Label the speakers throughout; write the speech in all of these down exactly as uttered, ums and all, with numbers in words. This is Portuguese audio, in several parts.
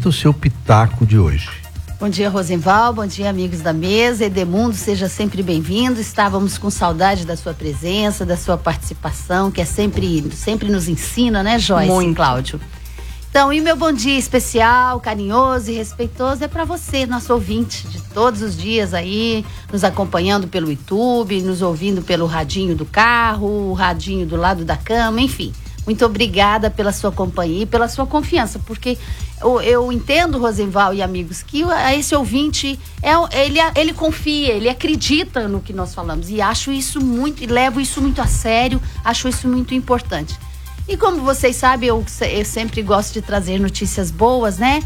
Speaker 1: Conta o seu pitaco de hoje.
Speaker 2: Bom dia, Rosenval, bom dia, amigos da mesa. Edemundo, seja sempre bem-vindo. Estávamos com saudade da sua presença, da sua participação, que é sempre, sempre nos ensina, né, Joyce
Speaker 3: Muito.
Speaker 2: e Cláudio? Então, e meu bom dia especial, carinhoso e respeitoso é para você, nosso ouvinte de todos os dias aí, nos acompanhando pelo YouTube, nos ouvindo pelo radinho do carro, o radinho do lado da cama, enfim. Muito obrigada pela sua companhia e pela sua confiança, porque eu, eu entendo, Rosenval e amigos, que esse ouvinte, é, ele, ele confia, ele acredita no que nós falamos, e acho isso muito, e levo isso muito a sério, acho isso muito importante. E como vocês sabem, eu, eu sempre gosto de trazer notícias boas, né?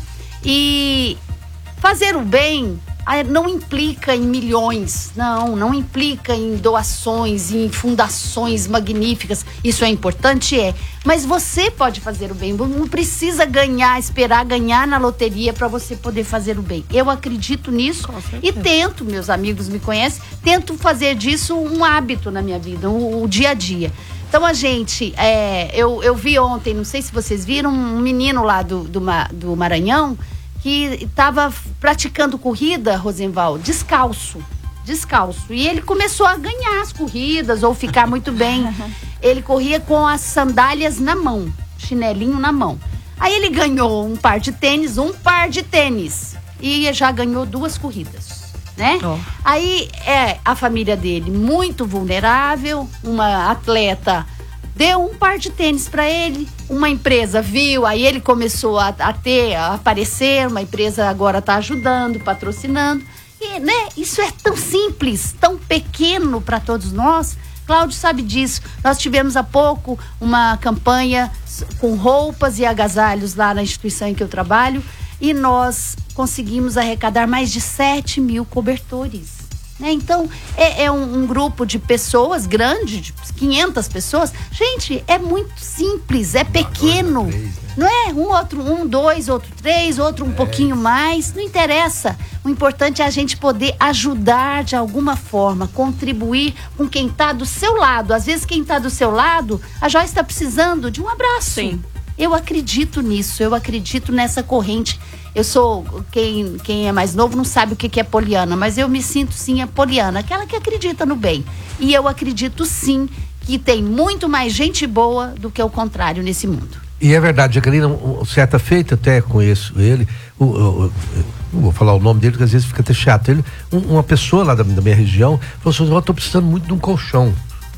Speaker 2: E fazer o bem não implica em milhões, não, não implica em doações, em fundações magníficas. Isso é importante, é. Mas você pode fazer o bem, não precisa ganhar, esperar ganhar na loteria para você poder fazer o bem. Eu acredito nisso e tento, meus amigos me conhecem, tento fazer disso um hábito na minha vida, o, o dia a dia. Então, a gente, é, eu, eu vi ontem, não sei se vocês viram, um menino lá do, do, do Maranhão que estava praticando corrida, Rosenval, descalço, descalço. E ele começou a ganhar as corridas ou ficar muito bem. Ele corria com as sandálias na mão, chinelinho na mão. Aí ele ganhou um par de tênis, um par de tênis. E já ganhou duas corridas, né? Oh. Aí é a família dele muito vulnerável, uma atleta deu um par de tênis para ele, uma empresa viu, aí ele começou a, a ter, a aparecer, uma empresa agora está ajudando, patrocinando, e né, isso é tão simples, tão pequeno para todos nós. Cláudio sabe disso. Nós tivemos há pouco uma campanha com roupas e agasalhos lá na instituição em que eu trabalho, e nós conseguimos arrecadar mais de sete mil cobertores. Né? Então, é, é um, um grupo de pessoas grande, de quinhentas pessoas. Gente, é muito simples, é pequeno. Um, dois, três, né? Não é? Um, outro, um, dois, outro, três, outro um é. pouquinho mais. Não interessa. O importante é a gente poder ajudar de alguma forma, contribuir com quem está do seu lado. Às vezes, quem está do seu lado, a Joyce está precisando de um abraço.
Speaker 3: Sim.
Speaker 2: Eu acredito nisso, eu acredito nessa corrente. Eu sou, quem, quem é mais novo não sabe o que, que é poliana, mas eu me sinto sim a poliana, aquela que acredita no bem. E eu acredito sim que tem muito mais gente boa do que o contrário nesse mundo.
Speaker 1: E é verdade, Jaqueline, um, certa feita, até conheço ele, o, o, o, não vou falar o nome dele, porque às vezes fica até chato. Ele, um, uma pessoa lá da, da minha região falou assim: eu estou precisando muito de um colchão.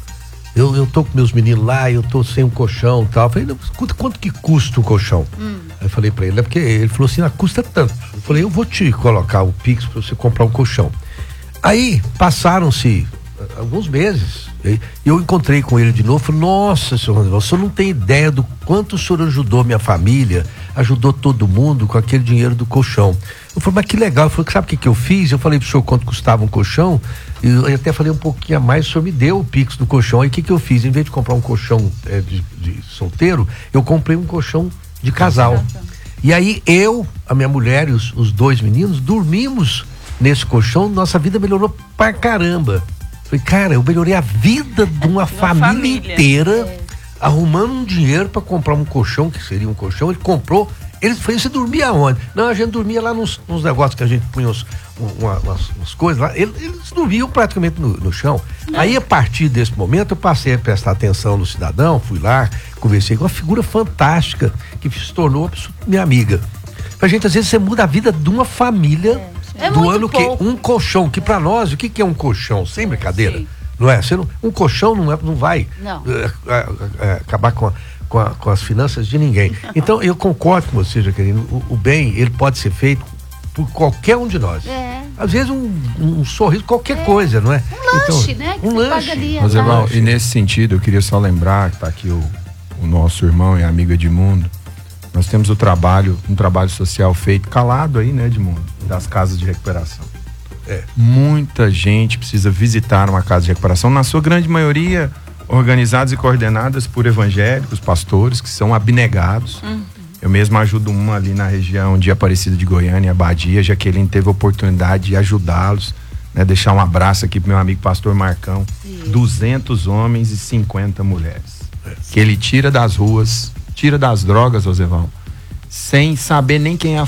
Speaker 1: Eu, eu tô com meus meninos lá, eu tô sem um colchão e tal. Eu falei, não, escuta, quanto que custa um colchão? Hum. Aí eu falei pra ele, é porque ele falou assim, ah, custa tanto. Eu falei, eu vou te colocar o Pix pra você comprar um colchão. Aí, passaram-se alguns meses, e eu encontrei com ele de novo, falei, nossa, senhor Rosenval, o senhor não tem ideia do quanto o senhor ajudou minha família, ajudou todo mundo com aquele dinheiro do colchão. Eu falei, mas que legal. Eu falei, sabe o que que eu fiz? Eu falei pro senhor quanto custava um colchão, e eu até falei um pouquinho a mais, o senhor me deu o Pix do colchão. Aí o que que eu fiz? Em vez de comprar um colchão é, de, de solteiro, eu comprei um colchão de casal. E aí eu, a minha mulher e os, os dois meninos dormimos nesse colchão, nossa vida melhorou pra caramba. Falei, cara, eu melhorei a vida de uma, uma família, família inteira, é. arrumando um dinheiro para comprar um colchão, que seria um colchão. Ele comprou, ele fez, você dormia aonde? Não, a gente dormia lá nos, nos negócios que a gente punha uns, uma, umas, umas coisas lá, eles, eles dormiam praticamente no, no chão. Não. Aí, a partir desse momento, eu passei a prestar atenção no cidadão, fui lá, conversei com uma figura fantástica, que se tornou minha amiga. Pra gente, às vezes, você muda a vida de uma família... É. É do ano pouco. Que um colchão, que para nós, o que que é um colchão? Sem brincadeira, sim. Não é? Você não, um colchão não, é, não vai
Speaker 2: não.
Speaker 1: É, é, é, acabar com, a, com, a, com as finanças de ninguém. Não. Então, eu concordo com você, Jaqueline, o, o bem, ele pode ser feito por qualquer um de nós.
Speaker 2: É.
Speaker 1: Às vezes um, um sorriso, qualquer é. coisa, não é?
Speaker 2: Um lanche, então, né? Que
Speaker 1: um
Speaker 2: você
Speaker 1: lanche.
Speaker 2: Paga ali,
Speaker 4: mas, Eval, e nesse sentido, eu queria só lembrar que tá aqui o, o nosso irmão e amigo Edmundo. Nós temos o trabalho, um trabalho social feito calado aí, né, Edmundo? Das casas de recuperação. É. Muita gente precisa visitar uma casa de recuperação, na sua grande maioria organizadas e coordenadas por evangélicos, pastores que são abnegados. Uhum. Eu mesmo ajudo uma ali na região de Aparecida de Goiânia, Abadia. Jaqueline teve a oportunidade de ajudá-los, né? Deixar um abraço aqui pro meu amigo pastor Marcão. Sim. duzentos homens e cinquenta mulheres. É. Que ele tira das ruas, tira das drogas, Rosenval, sem saber nem quem é a